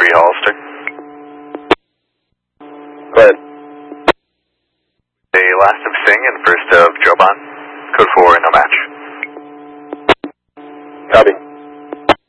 3 Hollister. Go ahead. The last of Singh and first of Joban. Code 4, no match. Copy.